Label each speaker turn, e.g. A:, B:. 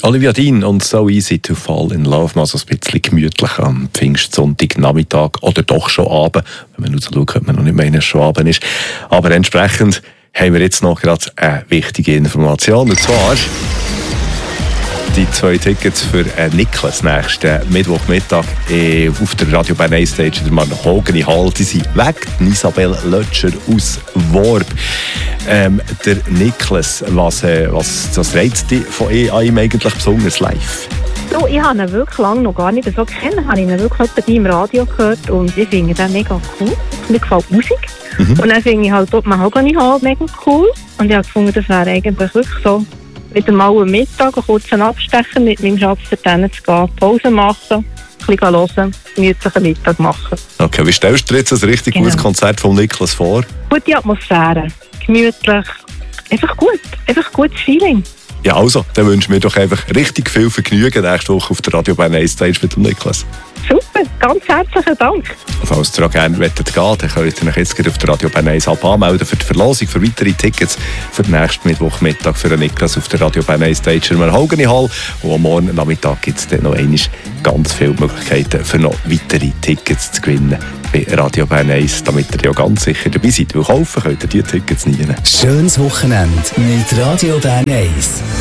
A: Olivia Dean und «So easy to fall in love», mal so ein bisschen gemütlich am Pfingstsonntag-Nachmittag oder doch schon Abend. Wenn man rausschaut, könnte man noch nicht meinen, dass es schon Abend ist. Aber entsprechend haben wir jetzt noch gerade eine wichtige Information. Und zwar die 2 Tickets für Niklas nächsten Mittwochmittag auf der Radio Bern 1 Stage in der Mahogany Hall. Die sind weg. Isabel Lötscher aus Worb. Der Niklas, was reizt dich von ihm eigentlich besonders live?
B: So, ich habe ihn wirklich lange noch gar nicht so kennen. Ich habe ihn wirklich etwa im Radio gehört und ich finde den mega cool. Mir gefällt die Musik. Und dann finde ich halt die Mahogany Hall mega cool. Und ich habe gefunden, das wäre eigentlich wirklich so wieder mal am Mittag einen kurzen Abstecher mit meinem Schatz zu gehen, Pause machen, ein bisschen hören, gemütlichen Mittag machen.
A: Okay, wie stellst du dir jetzt ein richtig gutes Konzert von Niklas vor?
B: Gute Atmosphäre, gemütlich, einfach gut, einfach gutes Feeling.
A: Ja, also, dann wünschen wir doch einfach richtig viel Vergnügen nächste Woche auf der Radio Bern 1 Stage mit dem Niklas.
B: Super, ganz herzlichen Dank.
A: Falls ihr auch gerne gehen wollt, dann könnt ihr euch jetzt auf der Radio Bern 1 anmelden für die Verlosung für weitere Tickets für den nächsten Mittwochmittag für den Niklas auf der Radio Bern 1 Stage in der Mahogany Hall. Und am morgen Nachmittag gibt es dann noch einmal ganz viele Möglichkeiten für noch weitere Tickets zu gewinnen bei Radio Bern 1, damit ihr ja ganz sicher dabei seid. Weil kaufen könnt ihr diese Tickets nie.
C: Schönes Wochenende mit Radio Bern 1.